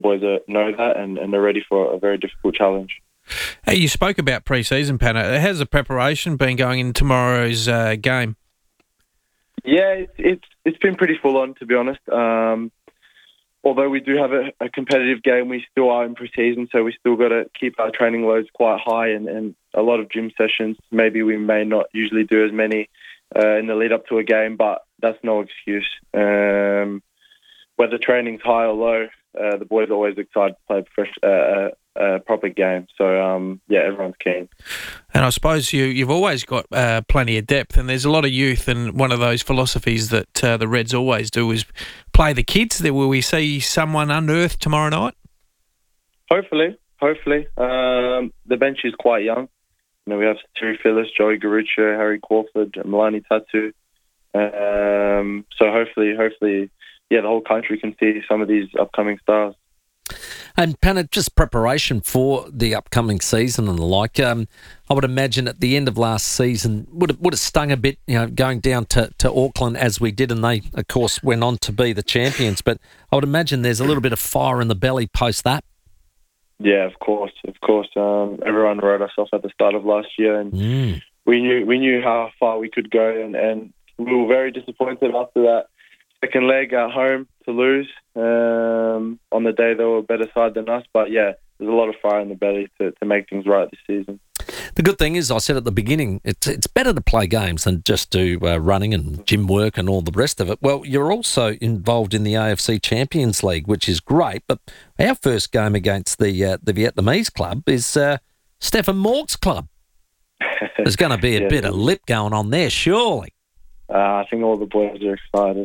boys know that and they're ready for a very difficult challenge. Hey, you spoke about pre-season, Panna. How's the preparation been going in tomorrow's game? Yeah, it's been pretty full on, to be honest. Although we do have a competitive game, we still are in pre-season, so we still got to keep our training loads quite high and a lot of gym sessions. Maybe we may not usually do as many in the lead up to a game, but that's no excuse. Whether training's high or low, the boys are always excited to play a proper game. So, everyone's keen. And I suppose you've always got plenty of depth, and there's a lot of youth, and one of those philosophies that the Reds always do is play the kids. Will we see someone unearthed tomorrow night? Hopefully. The bench is quite young. You know, we have Terry Phillips, Joey Garuccio, Harry Crawford, Milani Tatu. So hopefully, the whole country can see some of these upcoming stars. And Panna, just preparation for the upcoming season and the like. I would imagine at the end of last season would have stung a bit, going down to Auckland as we did, and they, of course, went on to be the champions. But I would imagine there's a little bit of fire in the belly post that. Yeah, of course. Everyone wrote us off at the start of last year, and we knew how far we could go, and we were very disappointed after that second leg at home to lose. On the day they were a better side than us, but yeah, there's a lot of fire in the belly to make things right this season. The good thing is, I said at the beginning, it's better to play games than just do running and gym work and all the rest of it. Well, you're also involved in the AFC Champions League, which is great, but our first game against the Vietnamese club is Stefan Mork's club. There's going to be a bit of lip going on there, surely. I think all the boys are excited.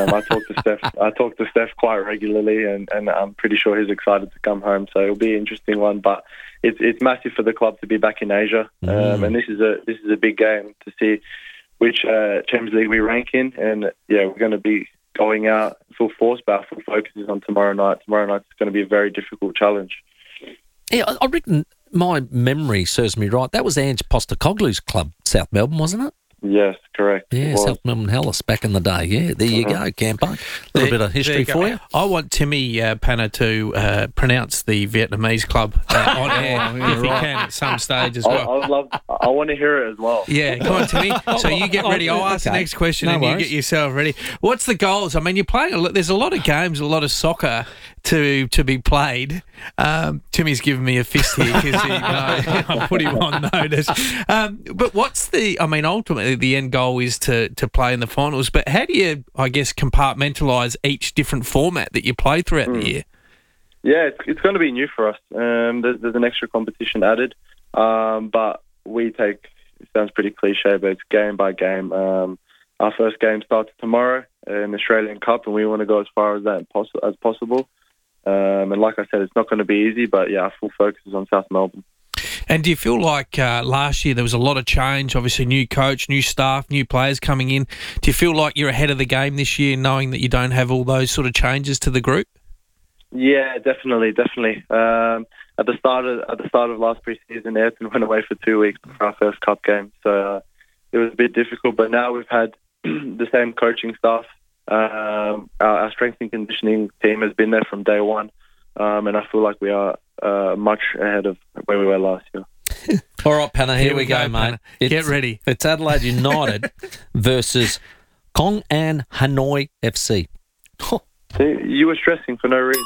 I talk to Steph quite regularly, and I'm pretty sure he's excited to come home. So it'll be an interesting one. But it's massive for the club to be back in Asia, and this is a big game to see which Champions League we rank in. And we're going to be going out full force, but our full focus is on tomorrow night. Tomorrow night's going to be a very difficult challenge. Yeah, I reckon my memory serves me right. That was Ange Postecoglou's club, South Melbourne, wasn't it? Yes, correct. Yeah, South Melbourne Hellas back in the day. Yeah, there you go, Campo. A little bit of history for you. I want Timmy Panna to pronounce the Vietnamese club on air if he can at some stage as well. I want to hear it as well. Yeah, come on, Timmy. So you get ready. I'll ask the next question and you get yourself ready. What's the goals? I mean, you're playing there's a lot of games, a lot of soccer to be played. Timmy's giving me a fist here because I put him on notice. But ultimately the end goal is to play in the finals. But how do you, I guess, compartmentalise each different format that you play throughout the year? Yeah, it's going to be new for us. There's an extra competition added, but we take, it sounds pretty cliche, but it's game by game. Our first game starts tomorrow in the Australian Cup, and we want to go as far as that as possible. And like I said, it's not going to be easy, but our full focus is on South Melbourne. And do you feel like last year there was a lot of change, obviously new coach, new staff, new players coming in? Do you feel like you're ahead of the game this year knowing that you don't have all those sort of changes to the group? Yeah, definitely. At the start of last pre-season, Ayrton went away for 2 weeks for our first cup game, so it was a bit difficult. But now we've had the same coaching staff. Our strength and conditioning team has been there from day one, and I feel like we are much ahead of where we were last year. All right, Panna, here we go, mate. Get ready. It's Adelaide United versus Kong An Hanoi FC. See, you were stressing for no reason.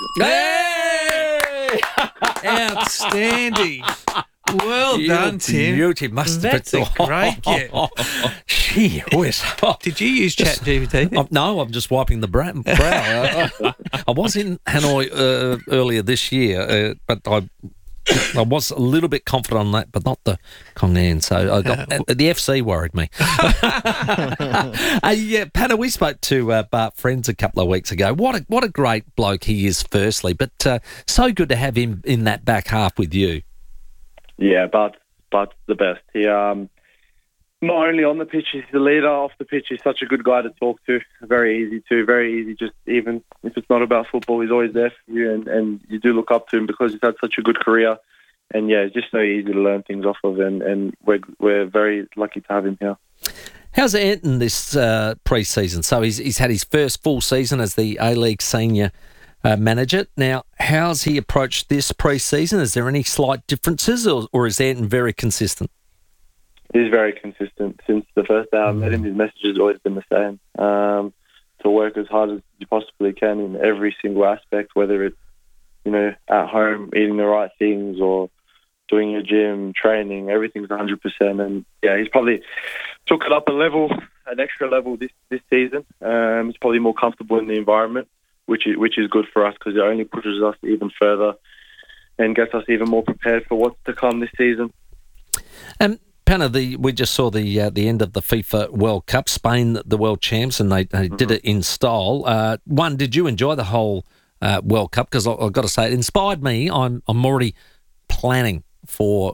Hey! Outstanding. Well done, Tim. Beauty must have That's a great get. Gee whiz. Did you use ChatGPT? No, I'm just wiping the brow. I was in Hanoi earlier this year, but I was a little bit confident on that, but not the Kong An. So I got the FC worried me. Panna, we spoke to Bart Friends a couple of weeks ago. What a great bloke he is, firstly, but so good to have him in that back half with you. Yeah, Bart's the best. He not only on the pitch, he's the leader. Off the pitch, he's such a good guy to talk to. Very easy. Just even if it's not about football, he's always there for you, and you do look up to him because he's had such a good career. And it's just so easy to learn things off of, and we're very lucky to have him here. How's Ayrton this pre-season? So he's had his first full season as the A-League senior manage it. Now, how's he approached this pre-season? Is there any slight differences, or is Anton very consistent? He's very consistent. Since the first day I met him, his message has always been the same. To work as hard as you possibly can in every single aspect, whether it's, at home, eating the right things, or doing your gym, training, everything's 100%. And yeah, he's probably took it up an extra level this season. He's probably more comfortable in the environment, which is good for us because it only pushes us even further and gets us even more prepared for what's to come this season. Panna, we just saw the end of the FIFA World Cup. Spain, the world champs, and they did it in style. Did you enjoy the whole World Cup? Because I've got to say, it inspired me. I'm already planning for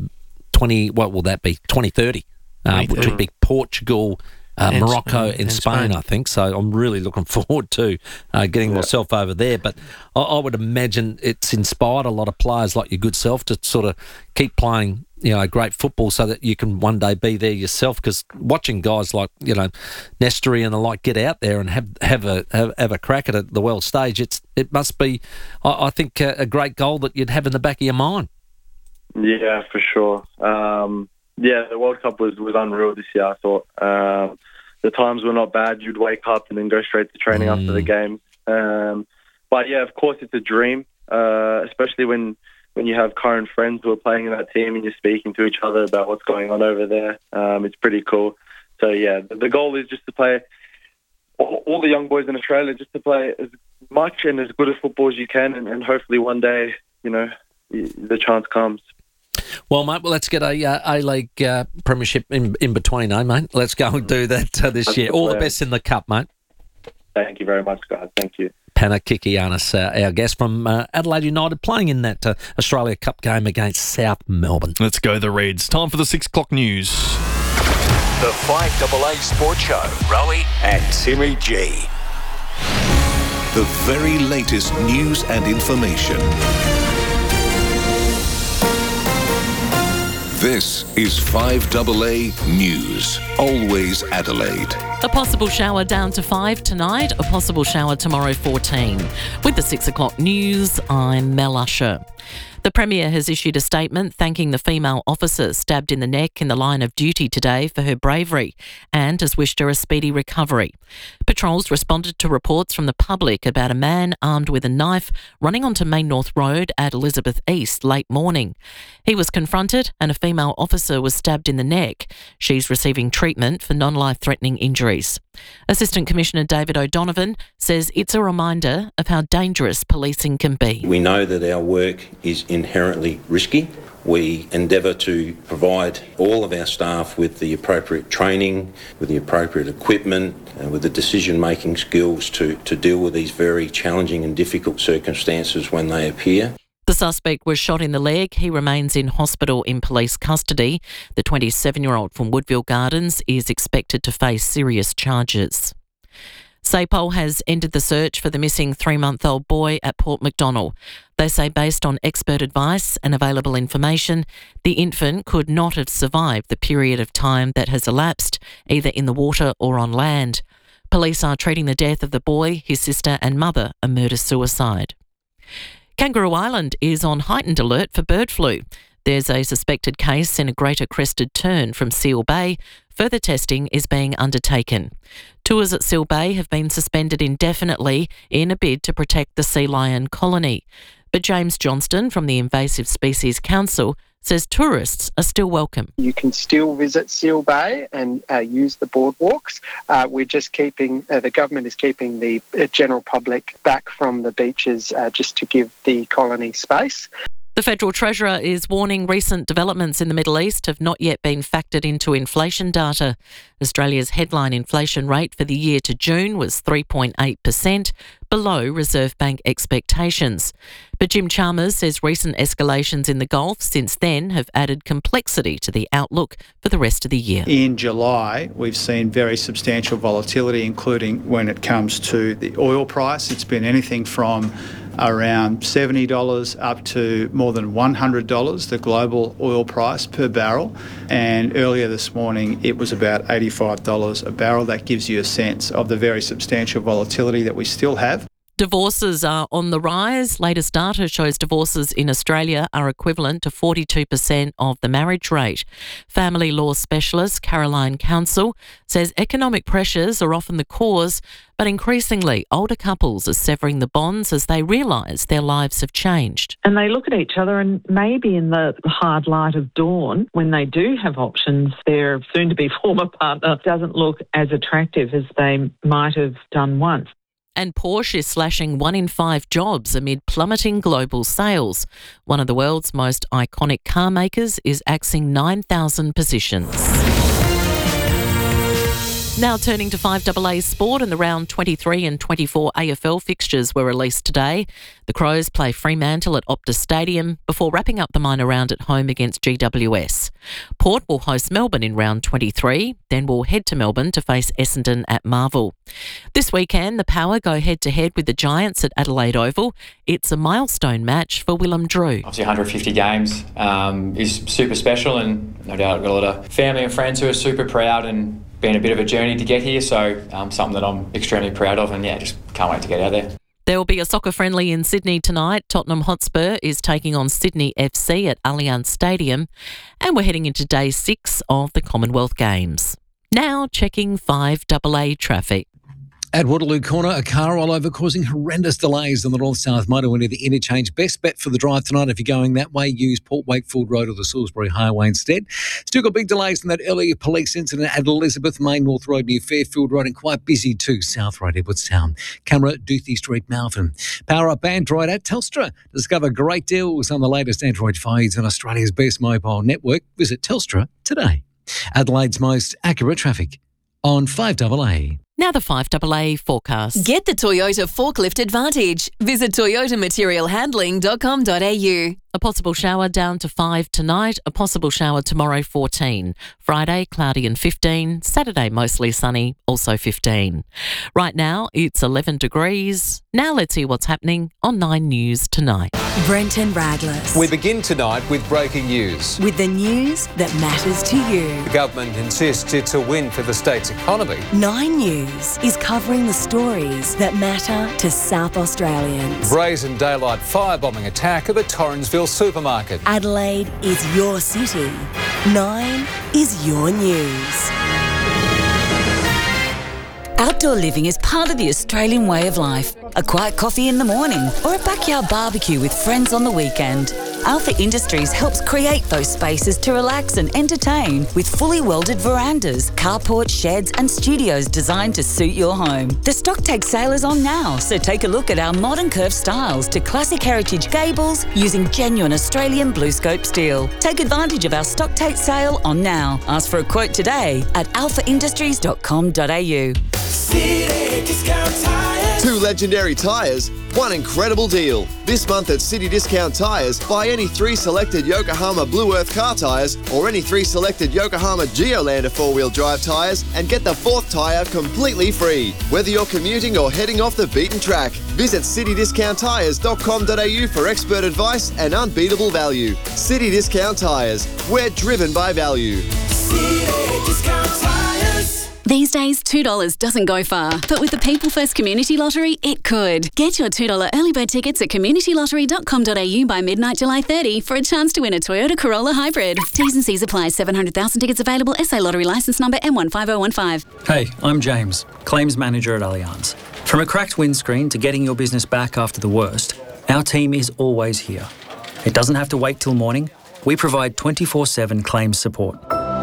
2030, which would be Portugal, Morocco and Spain, I think. So I'm really looking forward to getting myself over there. But I would imagine it's inspired a lot of players like your good self to sort of keep playing great football so that you can one day be there yourself. Because watching guys like Nestori and the like get out there and have a crack at it, the world stage, it must be, I think, a great goal that you'd have in the back of your mind. Yeah, for sure. The World Cup was unreal this year, I thought. The times were not bad. You'd wake up and then go straight to training after the game. But yeah, of course, it's a dream, especially when you have current friends who are playing in that team and you're speaking to each other about what's going on over there. It's pretty cool. So yeah, the goal is just to play, all the young boys in Australia, just to play as much and as good a football as you can, and hopefully one day, the chance comes. Well, mate, let's get a A-League premiership in between, mate? Let's go and do that this year. All the best in the cup, mate. Thank you very much, guys. Thank you. Panna Kikianis, our guest from Adelaide United, playing in that Australia Cup game against South Melbourne. Let's go the Reds. Time for the 6 o'clock news. The 5AA Sports Show. Rowie and Timmy G. The very latest news and information. This is 5AA News. Always Adelaide. A possible shower down to 5 tonight, a possible shower tomorrow 14. With the 6 o'clock news, I'm Mel Usher. The Premier has issued a statement thanking the female officer stabbed in the neck in the line of duty today for her bravery and has wished her a speedy recovery. Patrols responded to reports from the public about a man armed with a knife running onto Main North Road at Elizabeth East late morning. He was confronted and a female officer was stabbed in the neck. She's receiving treatment for non-life-threatening injuries. Assistant Commissioner David O'Donovan says it's a reminder of how dangerous policing can be. We know that our work is inherently risky. We endeavour to provide all of our staff with the appropriate training, with the appropriate equipment, with the decision-making skills to deal with these very challenging and difficult circumstances when they appear. The suspect was shot in the leg. He remains in hospital in police custody. The 27-year-old from Woodville Gardens is expected to face serious charges. SAPOL has ended the search for the missing 3-month-old boy at Port Macdonnell. They say based on expert advice and available information, the infant could not have survived the period of time that has elapsed, either in the water or on land. Police are treating the death of the boy, his sister and mother a murder-suicide. Kangaroo Island is on heightened alert for bird flu. There's a suspected case in a greater crested tern from Seal Bay. Further testing is being undertaken. Tours at Seal Bay have been suspended indefinitely in a bid to protect the sea lion colony. But James Johnston from the Invasive Species Council says tourists are still welcome. You can still visit Seal Bay and use the boardwalks. We're just the government is keeping the general public back from the beaches just to give the colony space. The Federal Treasurer is warning recent developments in the Middle East have not yet been factored into inflation data. Australia's headline inflation rate for the year to June was 3.8%, below Reserve Bank expectations. But Jim Chalmers says recent escalations in the Gulf since then have added complexity to the outlook for the rest of the year. In July, we've seen very substantial volatility, including when it comes to the oil price. It's been anything from around $70 up to more than $100, the global oil price per barrel. And earlier this morning, it was about $85 a barrel. That gives you a sense of the very substantial volatility that we still have. Divorces are on the rise. Latest data shows divorces in Australia are equivalent to 42% of the marriage rate. Family law specialist Caroline Council says economic pressures are often the cause, but increasingly older couples are severing the bonds as they realise their lives have changed. And they look at each other, and maybe in the hard light of dawn, when they do have options, their soon-to-be former partner doesn't look as attractive as they might have done once. And Porsche is slashing 1 in 5 jobs amid plummeting global sales. One of the world's most iconic car makers is axing 9,000 positions. Now turning to 5AA sport, and the round 23 and 24 AFL fixtures were released today. The Crows play Fremantle at Optus Stadium before wrapping up the minor round at home against GWS. Port will host Melbourne in round 23, then will head to Melbourne to face Essendon at Marvel. This weekend, the Power go head-to-head with the Giants at Adelaide Oval. It's a milestone match for Willem Drew. Obviously 150 games is super special, and no doubt I've got a lot of family and friends who are super proud, and been a bit of a journey to get here, so something that I'm extremely proud of, and just can't wait to get out there. There will be a soccer friendly in Sydney tonight. Tottenham Hotspur is taking on Sydney FC at Allianz Stadium, and we're heading into day 6 of the Commonwealth Games. Now checking 5AA traffic. At Waterloo Corner, a car rollover causing horrendous delays on the north-south motorway near the interchange. Best bet for the drive tonight if you're going that way, use Port Wakefield Road or the Salisbury Highway instead. Still got big delays in that earlier police incident at Elizabeth Main North Road near Fairfield Road, and quite busy too, South Road, Edwardstown. Camera, Doothie Street, Malvern. Power up Android at Telstra. Discover great deals on the latest Android phones on Australia's best mobile network. Visit Telstra today. Adelaide's most accurate traffic on 5AA. Now the 5AA forecast. Get the Toyota Forklift Advantage. Visit toyotamaterialhandling.com.au. A possible shower down to 5 tonight, a possible shower tomorrow 14. Friday, cloudy and 15. Saturday, mostly sunny, also 15. Right now, it's 11 degrees. Now let's see what's happening on 9 News tonight. Brenton Radless. We begin tonight with breaking news. With the news that matters to you. The government insists it's a win for the state's economy. 9 News is covering the stories that matter to South Australians. Brazen daylight firebombing attack at the Torrensville supermarket. Adelaide is your city. 9 is your news. Outdoor living is part of the Australian way of life. A quiet coffee in the morning or a backyard barbecue with friends on the weekend. Alpha Industries helps create those spaces to relax and entertain with fully welded verandas, carports, sheds and studios designed to suit your home. The Stocktake sale is on now, so take a look at our modern curved styles to classic heritage gables using genuine Australian BlueScope steel. Take advantage of our Stocktake sale on now. Ask for a quote today at alphaindustries.com.au. City Discount Tyres. 2 legendary tyres, 1 incredible deal. This month at City Discount Tyres, buy any 3 selected Yokohama Blue Earth car tyres or any 3 selected Yokohama Geolander 4-wheel drive tyres and get the 4th tyre completely free. Whether you're commuting or heading off the beaten track, visit citydiscounttyres.com.au for expert advice and unbeatable value. City Discount Tyres. We're driven by value. City Discount Tyres. These days, $2 doesn't go far, but with the People First Community Lottery, it could. Get your $2 early bird tickets at communitylottery.com.au by midnight July 30 for a chance to win a Toyota Corolla Hybrid. T's and C's apply. 700,000 tickets available. SA Lottery licence number M15015. Hey, I'm James, Claims Manager at Allianz. From a cracked windscreen to getting your business back after the worst, our team is always here. It doesn't have to wait till morning. We provide 24/7 claims support.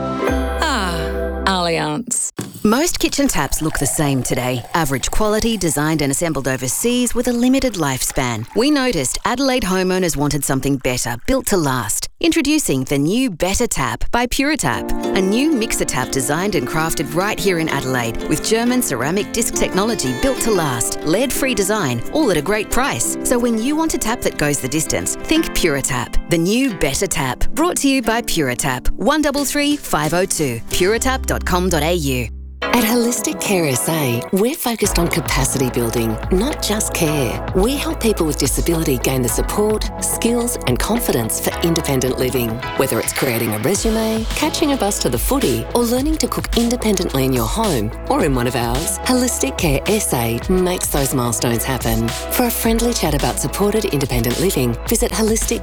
Allianz. Most kitchen taps look the same today. Average quality, designed and assembled overseas with a limited lifespan. We noticed Adelaide homeowners wanted something better, built to last. Introducing the new Better Tap by PuraTap, a new mixer tap designed and crafted right here in Adelaide with German ceramic disc technology built to last, lead-free design, all at a great price. So when you want a tap that goes the distance, think PuraTap, the new Better Tap. Brought to you by PuraTap, 133 502, puratap.com.au. At Holistic Care SA, we're focused on capacity building, not just care. We help people with disability gain the support, skills and confidence for independent living. Whether it's creating a resume, catching a bus to the footy, or learning to cook independently in your home or in one of ours, Holistic Care SA makes those milestones happen. For a friendly chat about supported independent living, visit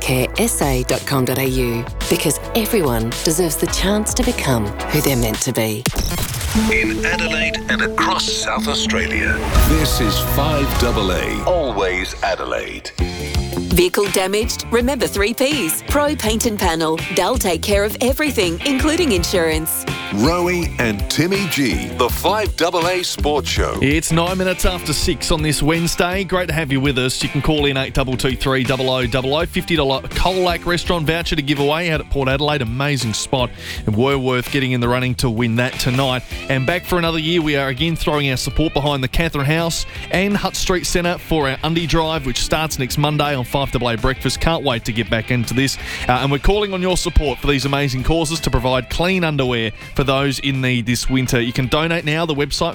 holisticcaresa.com.au, because everyone deserves the chance to become who they're meant to be. In Adelaide and across South Australia, this is 5AA, always Adelaide. Vehicle damaged? Remember 3Ps. Pro Paint and Panel. They'll take care of everything, including insurance. Rowie and Timmy G, the 5AA Sports Show. It's 9 minutes after 6 on this Wednesday. Great to have you with us. You can call in 8223 0000. $50 Colac restaurant voucher to give away out at Port Adelaide. Amazing spot. And Worth getting in the running to win that tonight. And back for another year, we are again throwing our support behind the Catherine House and Hutt Street Centre for our Undie Drive, which starts next Monday on 5AA Breakfast. Can't wait to get back into this. And we're calling on your support for these amazing causes to provide clean underwear for those in need this winter. You can donate now. The website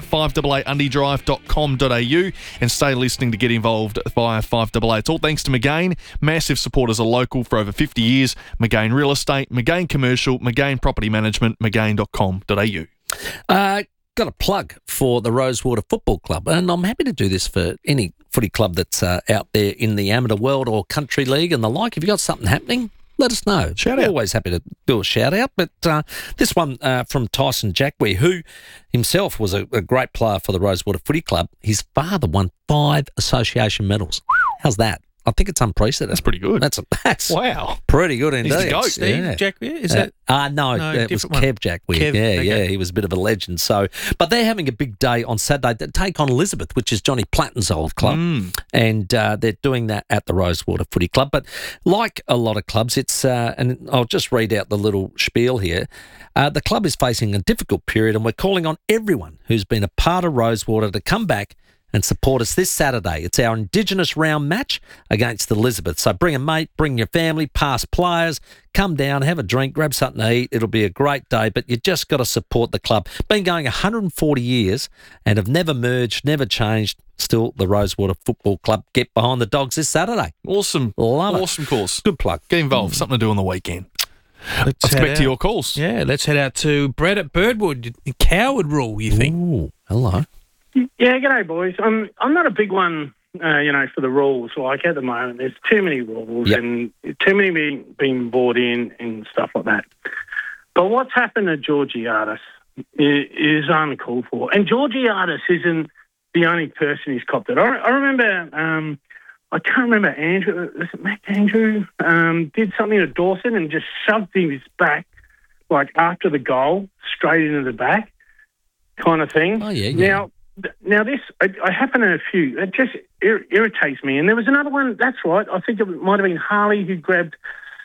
5AAundiedrive.com.au, and stay listening to get involved via 5AA. It's all thanks to McGain. Massive supporters are local for over 50 years. McGain Real Estate, McGain Commercial, McGain Property Management, McGain.com.au. Got a plug for the Rosewater Football Club, and I'm happy to do this for any footy club that's out there in the amateur world or country league and the like. If you've got something happening, let us know. Shout out. Always happy to do a shout out. But this one from Tyson Jackwey, who himself was a great player for the Rosewater Footy Club. His father won 5 association medals. How's that? I think it's unprecedented. That's pretty good. That's wow. Pretty good indeed. He's the GOAT. Steve Jackwey? Is that? No, it was Kev Jackwey. Yeah, he was a bit of a legend. So, but they're having a big day on Saturday. They take on Elizabeth, which is Johnny Platten's old club, and they're doing that at the Rosewater Footy Club. But like a lot of clubs, it's and I'll just read out the little spiel here. The club is facing a difficult period, and we're calling on everyone who's been a part of Rosewater to come back and support us this Saturday. It's our Indigenous round match against Elizabeth. So bring a mate, bring your family, past players, come down, have a drink, grab something to eat. It'll be a great day, but you just got to support the club. Been going 140 years and have never merged, never changed. Still, the Rosewater Football Club. Get behind the Dogs this Saturday. Awesome. Love it. Awesome course. Good plug. Get involved. Something to do on the weekend. Let's get back to your calls. Yeah, let's head out to Brett at Birdwood. The Coward rule, you think? Ooh, hello. Yeah, g'day, boys. I'm not a big one, for the rules. Like at the moment, there's too many rules and too many being brought in and stuff like that. But what's happened to Georgiades is uncalled for. And Georgiades isn't the only person who's copped it. I remember, I can't remember Andrew. Was it Mac Andrew? Did something to Dawson and just shoved his back, like after the goal, straight into the back, kind of thing. Oh yeah. Now this, I happen to a few. It just irritates me. And there was another one. That's right. I think it might have been Harley who grabbed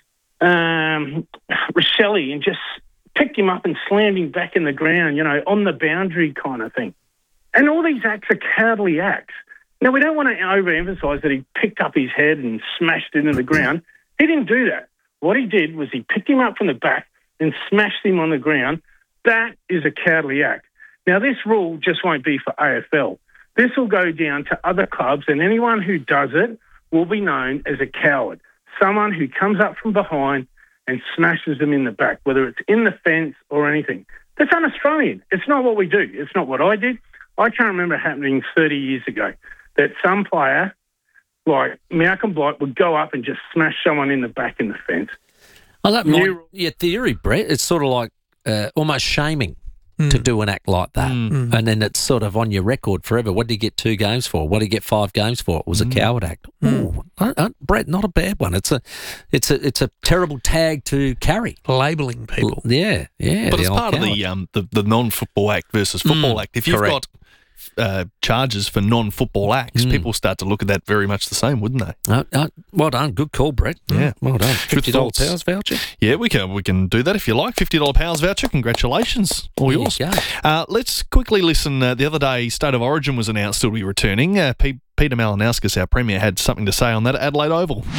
Rosselli and just picked him up and slammed him back in the ground. On the boundary kind of thing. And all these acts are cowardly acts. Now we don't want to overemphasise that he picked up his head and smashed it into the ground. He didn't do that. What he did was he picked him up from the back and smashed him on the ground. That is a cowardly act. Now, this rule just won't be for AFL. This will go down to other clubs, and anyone who does it will be known as a coward, someone who comes up from behind and smashes them in the back, whether it's in the fence or anything. That's un-Australian. It's not what we do. It's not what I did. I can't remember it happening 30 years ago that some player like Malcolm Blight would go up and just smash someone in the back in the fence. I don't mind your theory, Brett. It's sort of like almost shaming to do an act like that. And then it's sort of on your record forever. What did he get 2 games for? What did he get 5 games for? It was a coward act. Ooh, Brett, not a bad one. It's a terrible tag to carry. Labelling people. Yeah. But it's part of the non-football act versus football act. If you've got charges for non-football acts, people start to look at that very much the same, wouldn't they? Well done. Good call, Brett. Yeah. Well done. $50 Powers voucher? Yeah, we can do that if you like. $50 Powers voucher. Congratulations. All yours. Let's quickly listen. The other day, State of Origin was announced to be returning. Peter Malinowskis, our Premier, had something to say on that at Adelaide Oval.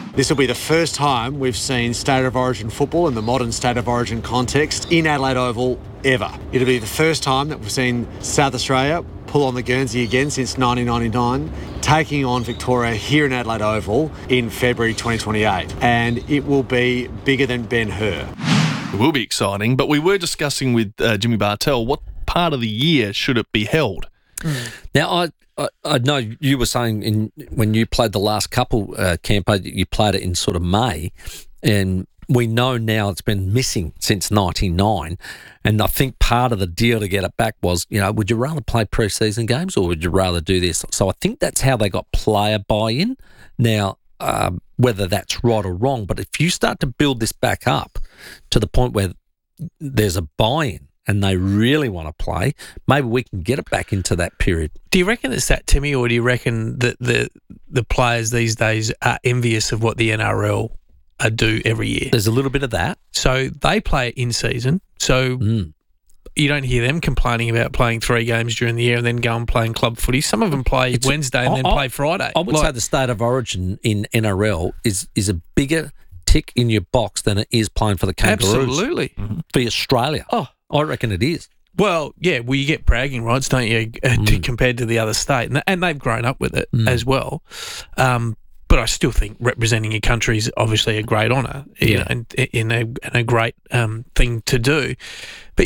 This will be the first time we've seen State of Origin football in the modern State of Origin context in Adelaide Oval ever. It'll be the first time that we've seen South Australia pull on the Guernsey again since 1999, taking on Victoria here in Adelaide Oval in February 2028. And it will be bigger than Ben-Hur. It will be exciting, but we were discussing with Jimmy Bartel what part of the year should it be held. Now, I know you were saying when you played the last couple campaigns, you played it in sort of May, and we know now it's been missing since 99, and I think part of the deal to get it back was, would you rather play pre-season games or would you rather do this? So I think that's how they got player buy-in. Now, whether that's right or wrong, but if you start to build this back up to the point where there's a buy-in, and they really want to play, maybe we can get it back into that period. Do you reckon it's that, Timmy, or do you reckon that the players these days are envious of what the NRL do every year? There's a little bit of that. So they play it in season, so you don't hear them complaining about playing 3 games during the year and then go and playing club footy. Some of them play Wednesday and then play Friday. I would say the State of Origin in NRL is a bigger tick in your box than it is playing for the Kangaroos. Absolutely. For Australia. Oh, I reckon it is. Well, yeah, you get bragging rights, don't you, compared to the other state. And they've grown up with it as well. But I still think representing your country is obviously a great honour and a great thing to do. But,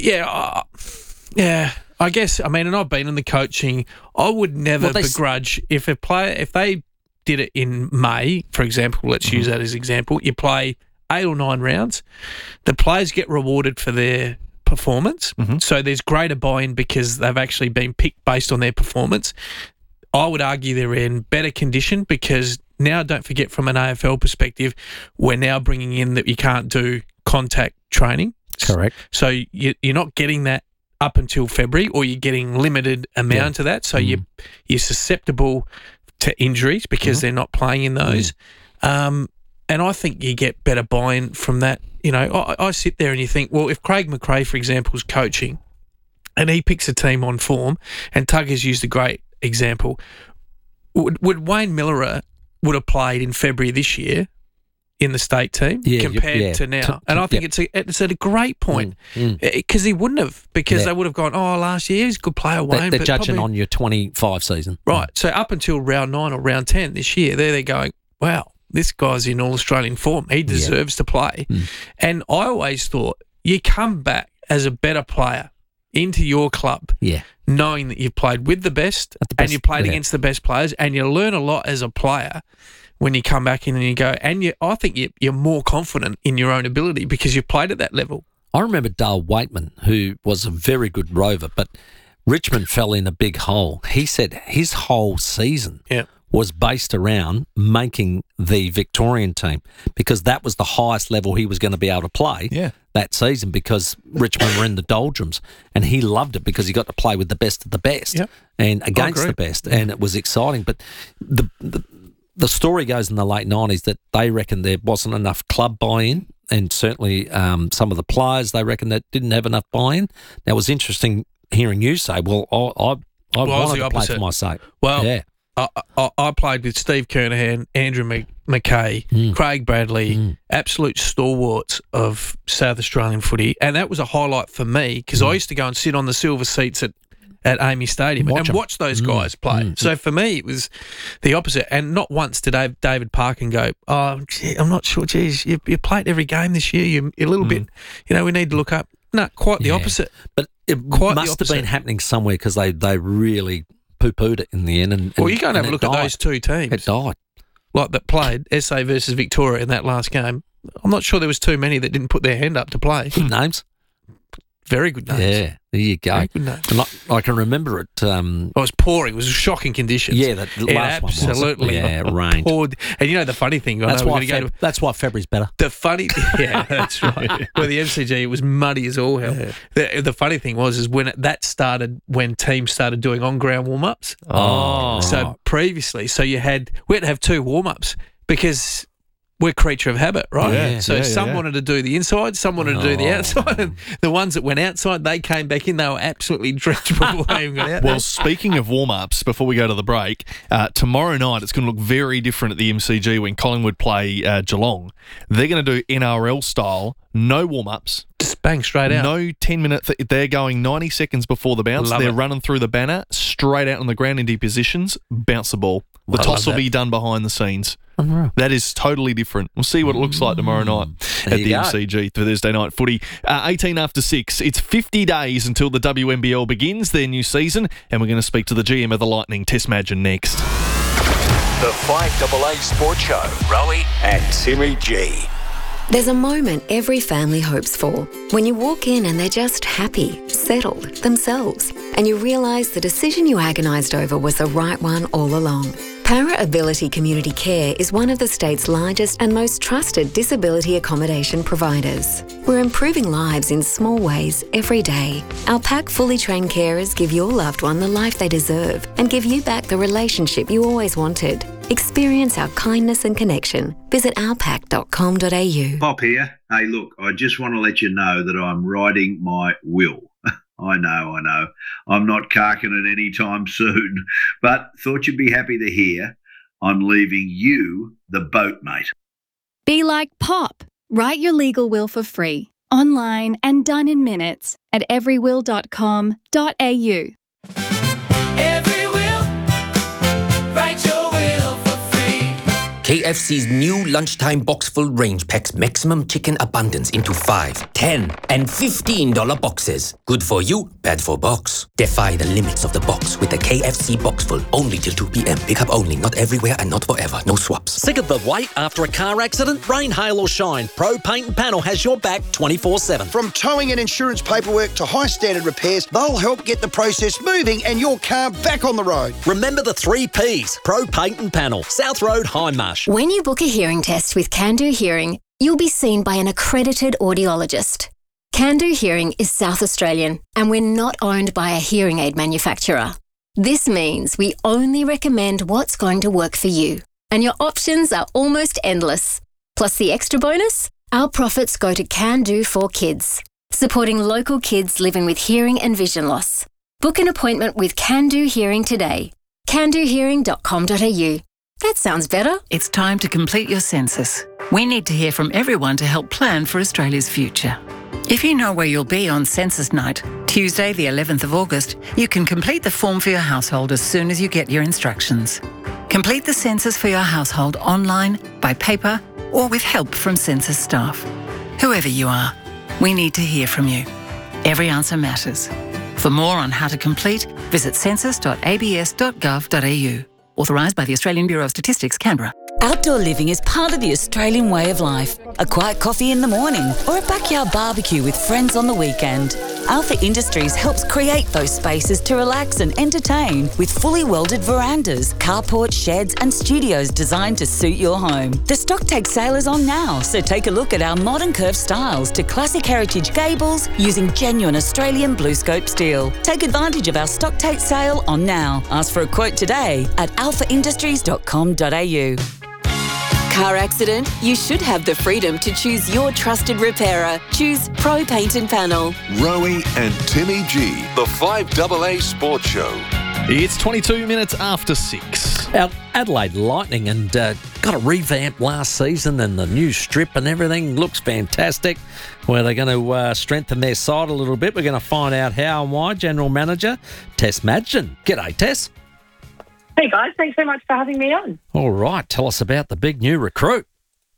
I guess, and I've been in the coaching. I would never begrudge if they did it in May, for example, let's use that as example, you play 8 or 9 rounds, the players get rewarded for their performance. So there's greater buy-in because they've actually been picked based on their performance. I would argue they're in better condition because now, don't forget, from an AFL perspective, we're now bringing in that you can't do contact training. Correct. So you're not getting that up until February, or you're getting limited amount of that. So you're susceptible to injuries because they're not playing in those. And I think you get better buy-in from that. I sit there and you think, well, if Craig McRae, for example, is coaching and he picks a team on form, and Tugger's used a great example, would Wayne Miller would have played in February this year in the state team compared to now? And I think it's at a great point because he wouldn't have, because they would have gone, last year he's a good player, Wayne. They're judging on your 25 season. Right. So up until round 9 or round 10 this year, they're going, wow, this guy's in All-Australian form. He deserves to play. And I always thought you come back as a better player into your club, knowing that you've played with the best and you played against the best players, and you learn a lot as a player when you come back in and you go, and I think you're more confident in your own ability because you've played at that level. I remember Dale Waitman, who was a very good rover, but Richmond fell in a big hole. He said his whole season was based around making the Victorian team because that was the highest level he was going to be able to play that season, because Richmond were in the doldrums, and he loved it because he got to play with the best of the best and against the best, and it was exciting. But the story goes in the late 90s that they reckon there wasn't enough club buy-in, and certainly some of the players, they reckon that didn't have enough buy-in. Now, it was interesting hearing you say, well, I wanted to play for my sake. Well, I played with Steve Kernahan, Andrew McKay, Craig Bradley, absolute stalwarts of South Australian footy, and that was a highlight for me because I used to go and sit on the silver seats at Amy Stadium and watch those guys play. So for me, it was the opposite. And not once did David Parkin go, I'm not sure, geez, you played every game this year, you're a little bit, we need to look up. No, quite the opposite. But it must have been happening somewhere because they really poo-pooed it in the end. Well, you go and have a look at those two teams. It died. Like that played, SA versus Victoria in that last game. I'm not sure there was too many that didn't put their hand up to play. Good names. Very good names. Yeah, there you go. Very good names. And I can remember it. It was pouring. It was shocking conditions. Yeah, that last one was. Absolutely. Yeah, it rained. Poured. And the funny thing, that's why February's better. The funny, that's right. Well, the MCG, it was muddy as all hell. Yeah. The funny thing was when that started, when teams started doing on-ground warm-ups. So previously, we had to have 2 warm-ups because we're creature of habit, right? Yeah, so some wanted to do the inside, some wanted to do the outside, and the ones that went outside, they came back in. They were absolutely drenched before they even got out. Well, speaking of warm-ups, before we go to the break, tomorrow night it's going to look very different at the MCG when Collingwood play Geelong. They're going to do NRL style, no warm-ups. Just bang straight out. No 10-minute. They're going 90 seconds before the bounce. They're running through the banner, straight out on the ground in deep positions, bounce the ball. The toss will be done behind the scenes. That is totally different. We'll see what it looks like tomorrow night at the MCG for Thursday night footy. 18 after 6. It's 50 days until the WNBL begins their new season, and we're going to speak to the GM of the Lightning, Tess Madgen, next. The 5AA Sports Show. Rowie and Timmy G. There's a moment every family hopes for. When you walk in and they're just happy, settled, themselves, and you realise the decision you agonised over was the right one all along. Para Ability Community Care is one of the state's largest and most trusted disability accommodation providers. We're improving lives in small ways every day. Our PAC fully trained carers give your loved one the life they deserve and give you back the relationship you always wanted. Experience our kindness and connection. Visit ourpac.com.au. Pop here. Hey, look, I just want to let you know that I'm writing my will. I know. I'm not carking it anytime soon, but thought you'd be happy to hear I'm leaving you the boat, mate. Be like Pop. Write your legal will for free, online and done in minutes at everywill.com.au. KFC's new lunchtime box full range packs maximum chicken abundance into $5, $10, and $15 boxes. Good for you, bad for box. Defy the limits of the box with the KFC box full. Only till 2 p.m. Pick up only, not everywhere and not forever. No swaps. Sick of the wait after a car accident? Rain, hail or shine, Pro Paint and Panel has your back 24/7. From towing and insurance paperwork to high standard repairs, they'll help get the process moving and your car back on the road. Remember the 3 Ps. Pro Paint and Panel, South Road, Hindmarsh. When you book a hearing test with Can Do Hearing, you'll be seen by an accredited audiologist. Can Do Hearing is South Australian, and we're not owned by a hearing aid manufacturer. This means we only recommend what's going to work for you, and your options are almost endless. Plus the extra bonus, our profits go to Can Do for Kids, supporting local kids living with hearing and vision loss. Book an appointment with Can Do Hearing today. candohearing.com.au. That sounds better. It's time to complete your census. We need to hear from everyone to help plan for Australia's future. If you know where you'll be on census night, Tuesday the 11th of August, you can complete the form for your household as soon as you get your instructions. Complete the census for your household online, by paper, or with help from census staff. Whoever you are, we need to hear from you. Every answer matters. For more on how to complete, visit census.abs.gov.au. Authorised by the Australian Bureau of Statistics, Canberra. Outdoor living is part of the Australian way of life. A quiet coffee in the morning or a backyard barbecue with friends on the weekend. Alpha Industries helps create those spaces to relax and entertain with fully welded verandas, carport, sheds and studios designed to suit your home. The stock take sale is on now, so take a look at our modern curved styles to classic heritage gables using genuine Australian BlueScope steel. Take advantage of our stock take sale on now. Ask for a quote today at alphaindustries.com.au. Car accident? You should have the freedom to choose your trusted repairer. Choose Pro Paint and Panel. Rowie and Timmy G, the 5AA Sports Show. It's 22 minutes after 6. Our Adelaide Lightning and got a revamp last season, and the new strip and everything looks fantastic. Where they're going to strengthen their side a little bit. We're going to find out how and why. General Manager Tess Madgen. G'day, Tess. Hey guys, thanks so much for having me on. All right, tell us about the big new recruit.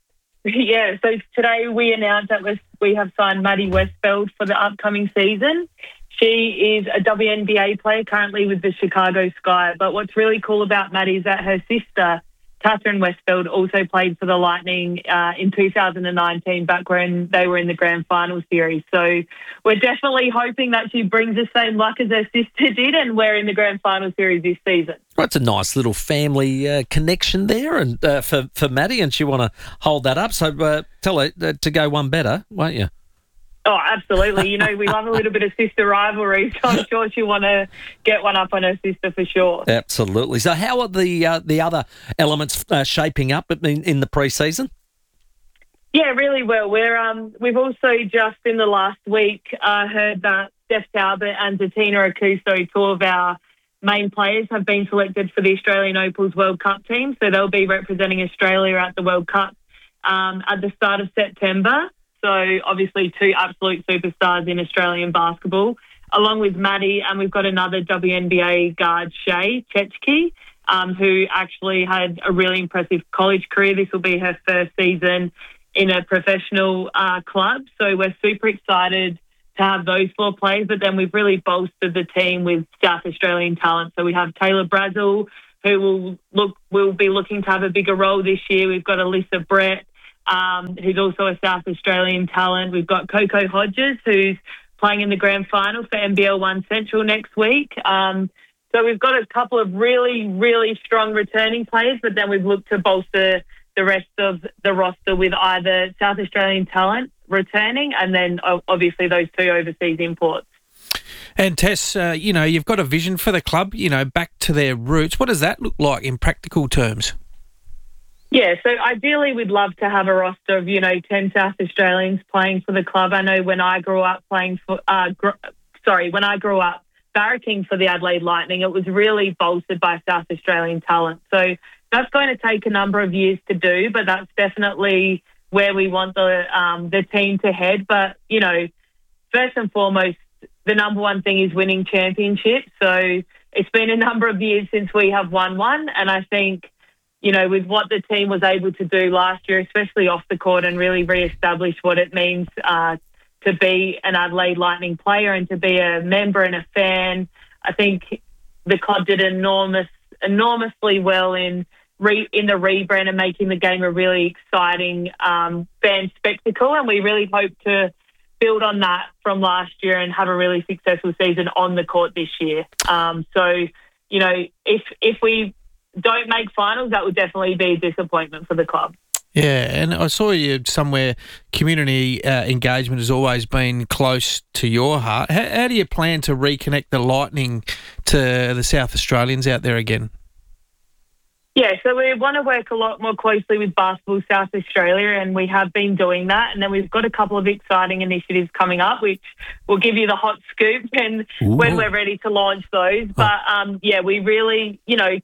Yeah, so today we announced that we have signed Maddie Westfeld for the upcoming season. She is a WNBA player currently with the Chicago Sky, but what's really cool about Maddie is that her sister, Catherine Westfeld, also played for the Lightning in 2019, back when they were in the Grand Final series. So we're definitely hoping that she brings the same luck as her sister did, and we're in the Grand Final series this season. Well, it's a nice little family connection there, and for Maddie, and she want to hold that up. So tell her to go one better, won't you? Oh, absolutely. You know, we love a little bit of sister rivalry, so I'm sure she'll want to get one up on her sister for sure. Absolutely. So how are the other elements shaping up in the pre-season? Yeah, really well. We've also just in the last week heard that Steph Talbot and Zatina Akuso, two of our main players, have been selected for the Australian Opals World Cup team. So they'll be representing Australia at the World Cup at the start of September. So obviously two absolute superstars in Australian basketball, along with Maddie, and we've got another WNBA guard, Shay Chechki, who actually had a really impressive college career. This will be her first season in a professional club. So we're super excited to have those four players, but then we've really bolstered the team with South Australian talent. So we have Taylor Brazel, who will be looking to have a bigger role this year. We've got Alyssa Brett, who's also a South Australian talent. We've got Coco Hodges, who's playing in the grand final for NBL 1 Central next week. So we've got a couple of really, really strong returning players, but then we've looked to bolster the rest of the roster with either South Australian talent returning and then obviously those two overseas imports. And Tess, you've got a vision for the club, back to their roots. What does that look like in practical terms? Yeah, so ideally we'd love to have a roster of, 10 South Australians playing for the club. I know when I grew up barracking for the Adelaide Lightning, it was really bolstered by South Australian talent. So that's going to take a number of years to do, but that's definitely where we want the team to head. But, first and foremost, the number one thing is winning championships. So it's been a number of years since we have won one, and I think, with what the team was able to do last year, especially off the court, and really re-establish what it means to be an Adelaide Lightning player and to be a member and a fan, I think the club did enormously well in the rebrand and making the game a really exciting fan spectacle. And we really hope to build on that from last year and have a really successful season on the court this year. If we don't make finals, that would definitely be a disappointment for the club. Yeah, and I saw you somewhere, community engagement has always been close to your heart. How do you plan to reconnect the Lightning to the South Australians out there again? Yeah, so we want to work a lot more closely with Basketball South Australia, and we have been doing that. And then we've got a couple of exciting initiatives coming up, which will give you the hot scoop when we're ready to launch those. But, we really,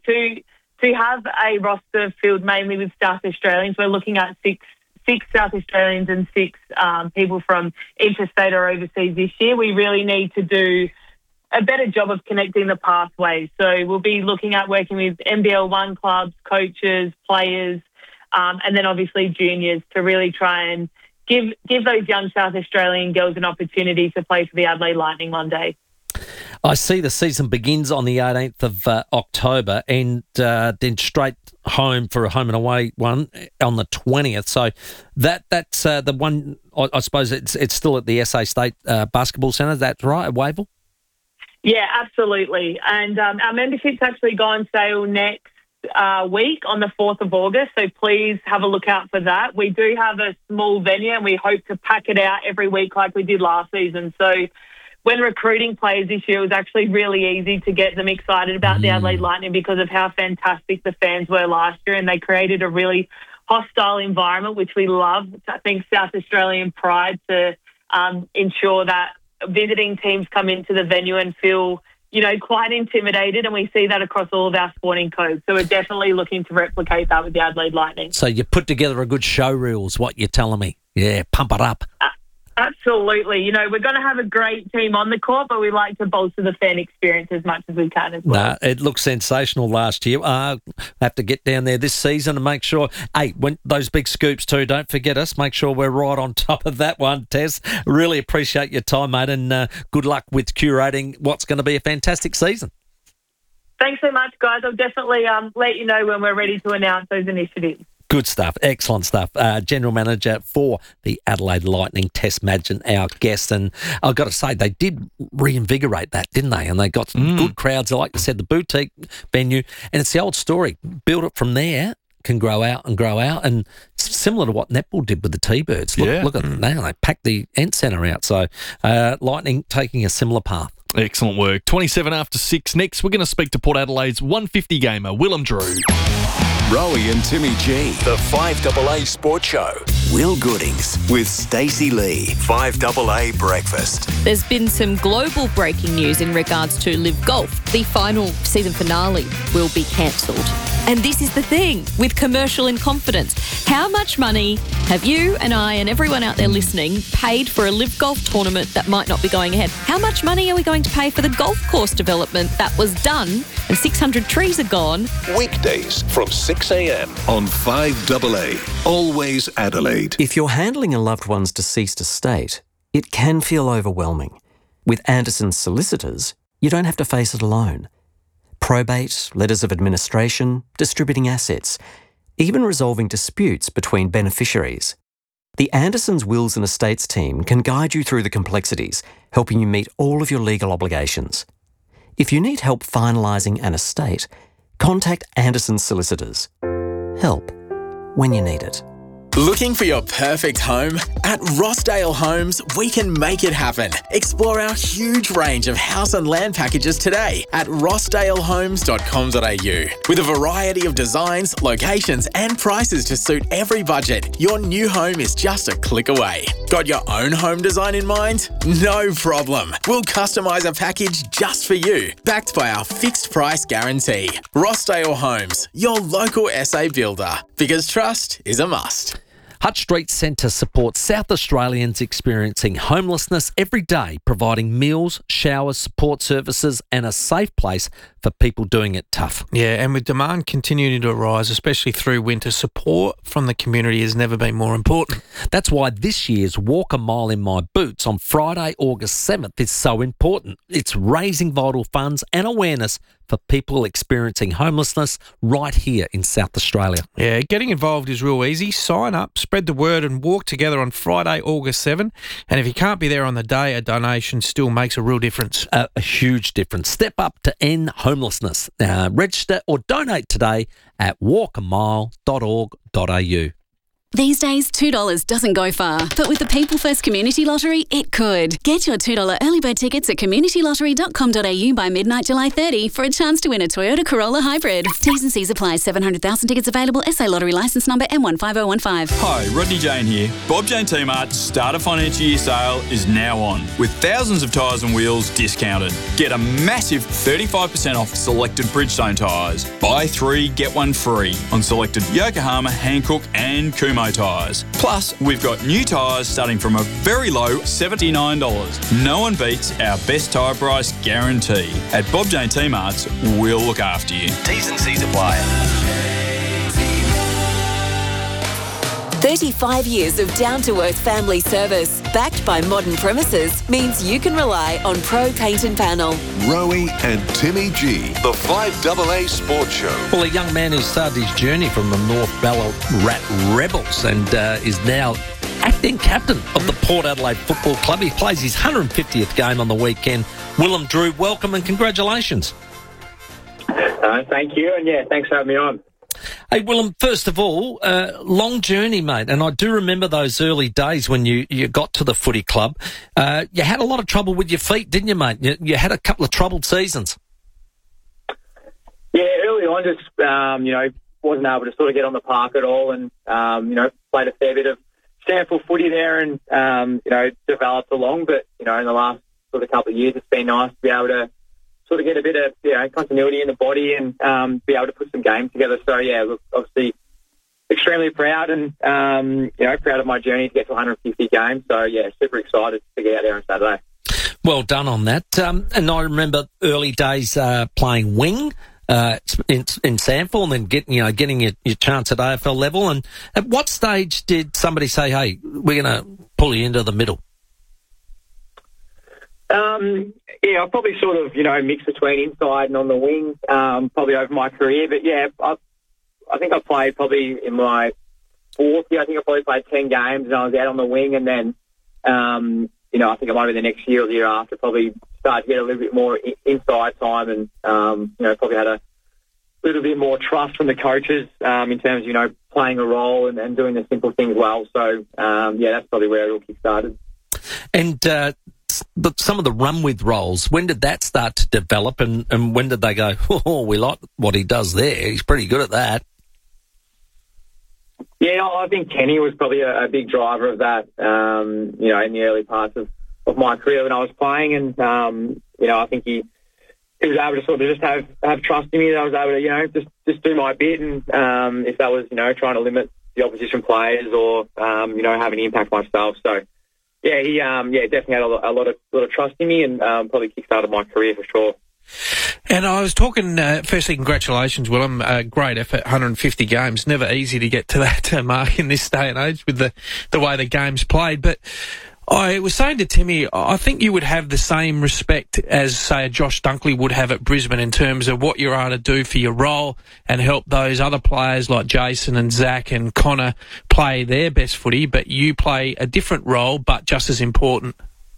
to have a roster filled mainly with South Australians, we're looking at six South Australians and 6 people from interstate or overseas this year. We really need to do a better job of connecting the pathways. So we'll be looking at working with NBL 1 clubs, coaches, players, and then obviously juniors to really try and give those young South Australian girls an opportunity to play for the Adelaide Lightning one day. I see the season begins on the 18th of October and then straight home for a home and away one on the 20th. So that's the one, I suppose it's still at the SA State Basketball Centre. That's right, at Wavell? Yeah, absolutely. And our membership's actually go on sale next week on the 4th of August, so please have a look out for that. We do have a small venue and we hope to pack it out every week like we did last season. So when recruiting players this year, it was actually really easy to get them excited about the Adelaide Lightning because of how fantastic the fans were last year, and they created a really hostile environment, which we love. I think South Australian pride to ensure that visiting teams come into the venue and feel, quite intimidated, and we see that across all of our sporting codes. So we're definitely looking to replicate that with the Adelaide Lightning. So you put together a good show reel is what you're telling me. Yeah, pump it up. Absolutely. We're going to have a great team on the court, but we like to bolster the fan experience as much as we can as well. It looked sensational last year. I have to get down there this season and make sure, when those big scoops too, don't forget us. Make sure we're right on top of that one, Tess. Really appreciate your time, mate, and good luck with curating what's going to be a fantastic season. Thanks so much, guys. I'll definitely let you know when we're ready to announce those initiatives. Good stuff. Excellent stuff. General Manager for the Adelaide Lightning, Tess Madgen, our guest. And I've got to say, they did reinvigorate that, didn't they? And they got some good crowds. Like I said, the boutique venue. And it's the old story. Build it from there, can grow out. And it's similar to what netball did with the T-Birds. Look at them now. They packed the Ent Centre out. So Lightning taking a similar path. Excellent work. 27 after 6. Next, we're going to speak to Port Adelaide's 150 gamer, Willem Drew. Rowie and Timmy G, the 5AA Sports Show. Will Goodings with Stacey Lee. 5AA Breakfast. There's been some global breaking news in regards to Live Golf. The final season finale will be cancelled. And this is the thing with commercial in confidence. How much money have you and I and everyone out there listening paid for a Live Golf tournament that might not be going ahead? How much money are we going to pay for the golf course development that was done and 600 trees are gone? Weekdays from 6 a.m. on 5AA. Always Adelaide. If you're handling a loved one's deceased estate, it can feel overwhelming. With Anderson's solicitors, you don't have to face it alone. Probate, letters of administration, distributing assets, even resolving disputes between beneficiaries. The Anderson's Wills and Estates team can guide you through the complexities, helping you meet all of your legal obligations. If you need help finalising an estate, contact Anderson's solicitors. Help when you need it. Looking for your perfect home? At Rossdale Homes, we can make it happen. Explore our huge range of house and land packages today at rossdalehomes.com.au. With a variety of designs, locations and prices to suit every budget, your new home is just a click away. Got your own home design in mind? No problem. We'll customise a package just for you, backed by our fixed price guarantee. Rossdale Homes, your local SA builder, because trust is a must. Hutch Street Centre supports South Australians experiencing homelessness every day, providing meals, showers, support services and a safe place for people doing it tough. Yeah, and with demand continuing to rise, especially through winter, support from the community has never been more important. That's why this year's Walk a Mile in My Boots on Friday, August 7th is so important. It's raising vital funds and awareness for people experiencing homelessness right here in South Australia. Yeah, getting involved is real easy. Sign up, spread the word and walk together on Friday, August 7. And if you can't be there on the day, a donation still makes a real difference. A huge difference. Step up to end homelessness. Register or donate today at walkamile.org.au. These days, $2 doesn't go far, but with the People First Community Lottery, it could. Get your $2 early bird tickets at communitylottery.com.au by midnight July 30 for a chance to win a Toyota Corolla Hybrid. T's and C's apply. 700,000 tickets available. SA Lottery licence number M15015. Hi, Rodney Jane here. Bob Jane T-Mart's Start a Financial Year sale is now on, with thousands of tyres and wheels discounted. Get a massive 35% off selected Bridgestone tyres. Buy 3, get 1 free on selected Yokohama, Hankook and Kumho tyres. Plus, we've got new tyres starting from a very low $79. No one beats our best tyre price guarantee. At Bob Jane T-Mart's, we'll look after you. T's and C's apply. 35 years of down-to-earth family service, backed by modern premises, means you can rely on Pro Paint and Panel. Rowie and Timmy G, the 5AA Sports Show. Well, a young man who started his journey from the North Ballarat Rebels and is now acting captain of the Port Adelaide Football Club. He plays his 150th game on the weekend. Willem Drew, welcome and congratulations. Thank you, and thanks for having me on. Hey, Willem, first of all, long journey, mate, and I do remember those early days when you got to the footy club. You had a lot of trouble with your feet, didn't you, mate? You had a couple of troubled seasons. Yeah, early on, just, wasn't able to sort of get on the park at all and, played a fair bit of sample footy there and, developed along. But, in the last sort of couple of years, it's been nice to be able to sort of get a bit of continuity in the body and be able to put some games together. So, look, obviously extremely proud and, proud of my journey to get to 150 games. So, super excited to get out there on Saturday. Well done on that. And I remember early days playing wing in SANFL and then getting your chance at AFL level. And at what stage did somebody say, hey, we're going to pull you into the middle? I probably sort of, mix between inside and on the wing, probably over my career. But, I think I played probably in my fourth year. I think I probably played 10 games and I was out on the wing. And then, I think it might be the next year or the year after, probably started to get a little bit more inside time and, probably had a little bit more trust from the coaches in terms of, playing a role and doing the simple things well. So, that's probably where it all kick-started. And but some of the run-with roles, when did that start to develop and when did they go, we like what he does there, he's pretty good at that? Yeah, I think Kenny was probably a big driver of that, you know, in the early parts of my career when I was playing. And, you know, I think he was able to sort of just have trust in me that I was able to, you know, just do my bit. And if that was, you know, trying to limit the opposition players or, you know, have an impact myself. So, yeah, he definitely had a lot of trust in me and probably kickstarted my career for sure. And I was talking, firstly, congratulations, Willem. Great effort, 150 games. Never easy to get to that mark in this day and age with the way the game's played. But I was saying to Timmy, I think you would have the same respect as, say, a Josh Dunkley would have at Brisbane in terms of what you're able to do for your role and help those other players like Jason and Zach and Connor play their best footy, but you play a different role but just as important.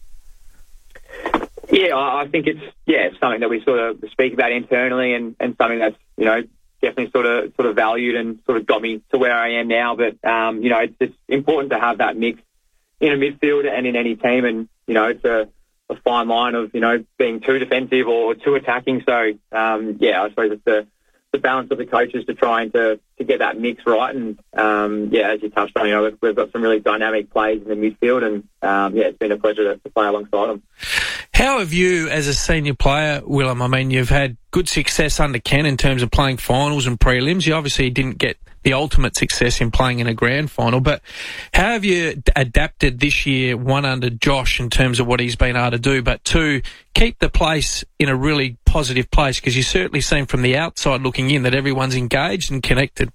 Yeah, I think it's something that we sort of speak about internally and something that's, you know, definitely sort of valued and sort of got me to where I am now. But, you know, it's important to have that mix in a midfield and in any team. And, you know, it's a fine line of, you know, being too defensive or too attacking. So, yeah, I suppose it's the balance of the coaches to trying to get that mix right. And, yeah, as you touched on, you know, we've got some really dynamic plays in the midfield and, yeah, it's been a pleasure to play alongside them. How have you, as a senior player, Willem, I mean, you've had good success under Ken in terms of playing finals and prelims. You obviously didn't get the ultimate success in playing in a grand final, but how have you adapted this year, one, under Josh in terms of what he's been able to do, but two, keep the place in a really positive place? Because you certainly seem from the outside looking in that everyone's engaged and connected.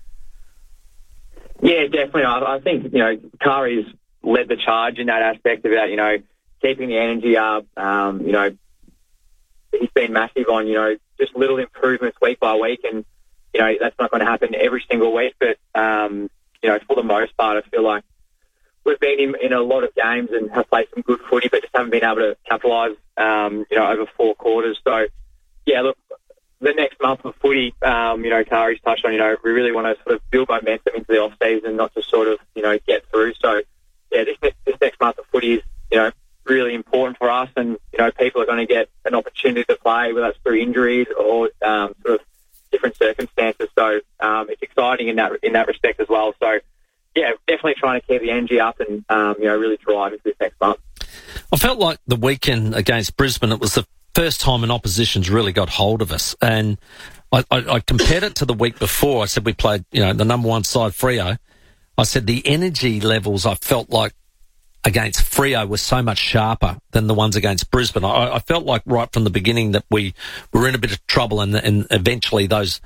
Yeah, definitely. I think, you know, Kari's led the charge in that aspect about, you know, keeping the energy up. You know, he's been massive on, you know, just little improvements week by week, and, you know, that's not going to happen every single week, but, you know, for the most part, I feel like we've been in a lot of games and have played some good footy, but just haven't been able to capitalise, you know, over 4 quarters. So, yeah, look, the next month of footy, you know, Kari's touched on, you know, we really want to sort of build momentum into the off-season, not just sort of, you know, get through. So, yeah, this next month of footy is, you know, really important for us, and, you know, people are going to get an opportunity to play, whether it's through injuries or sort of different circumstances. So it's exciting in that respect as well. So, yeah, definitely trying to keep the energy up and, you know, really drive into this next month. I felt like the weekend against Brisbane, it was the first time an opposition's really got hold of us. And I compared it to the week before. I said we played, you know, the number one side, Freo. I said the energy levels I felt like against Freo was so much sharper than the ones against Brisbane. I felt like right from the beginning that we were in a bit of trouble, and eventually those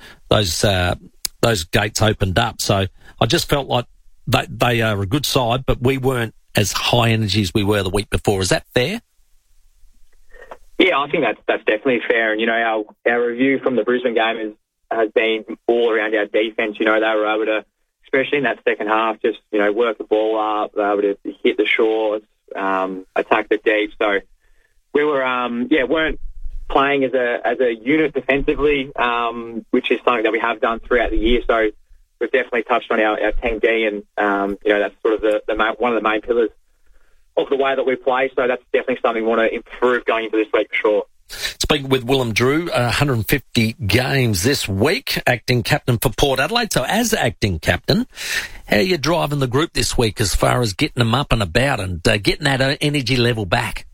gates opened up. So I just felt like they are a good side, but we weren't as high energy as we were the week before. Is that fair? Yeah, I think that's definitely fair. And, you know, our review from the Brisbane game has been all around our defence. You know, they were able to, especially in that second half, just, you know, work the ball up, they were able to hit the shorts, attack the deep. So we were, weren't playing as a unit defensively, which is something that we have done throughout the year. So we've definitely touched on our 10D, and, you know, that's sort of one of the main pillars of the way that we play. So that's definitely something we want to improve going into this week for sure. Speaking with Willem Drew, 150 games this week, acting captain for Port Adelaide. So as acting captain, how are you driving the group this week as far as getting them up and about and getting that energy level back?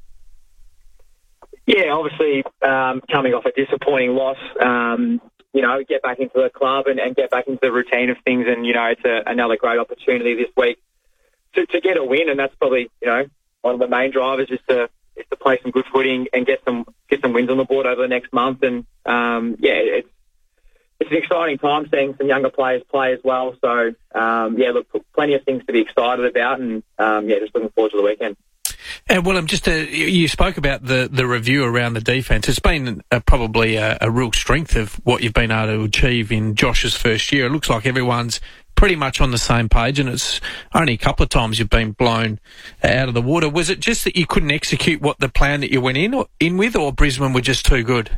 Yeah, obviously coming off a disappointing loss, you know, get back into the club and get back into the routine of things. And, you know, it's another great opportunity this week to get a win. And that's probably, you know, one of the main drivers is to play some good footing and get some wins on the board over the next month. And, yeah, it's an exciting time seeing some younger players play as well. So, yeah, look, plenty of things to be excited about, and, yeah, just looking forward to the weekend. And Willem, you spoke about the review around the defence. It's been probably a real strength of what you've been able to achieve in Josh's first year. It looks like everyone's pretty much on the same page, and it's only a couple of times you've been blown out of the water. Was it just that you couldn't execute what the plan that you went in with, or Brisbane were just too good?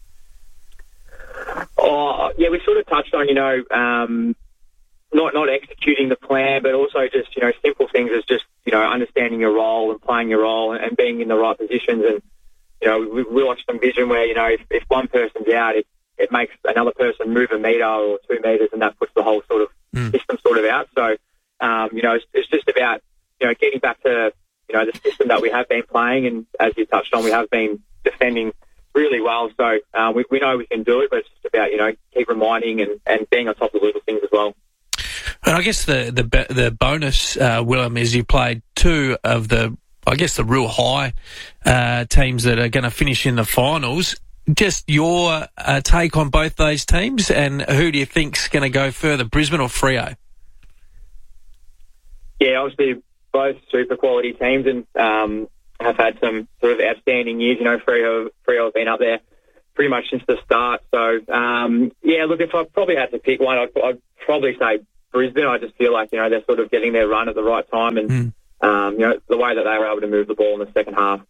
Oh, yeah, we sort of touched on, you know, not executing the plan, but also just, you know, simple things as just, you know, understanding your role and playing your role and being in the right positions. And, you know, we watched some vision where, you know, if one person's out, it makes another person move a metre or 2 metres, and that puts the whole sort of system sort of out. So, it's just about, getting back to, the system that we have been playing. And as you touched on, we have been defending really well. So we know we can do it, but it's just about, keep reminding and being on top of the little things as well. And I guess the bonus, Willem, is you played two of the real high teams that are going to finish in the finals. Just your take on both those teams, and who do you think's going to go further, Brisbane or Freo? Yeah, obviously both super quality teams and have had some sort of outstanding years. Freo have been up there pretty much since the start. So, look, if I probably had to pick one, I'd probably say Brisbane. I just feel like, they're sort of getting their run at the right time, and the way that they were able to move the ball in the second half,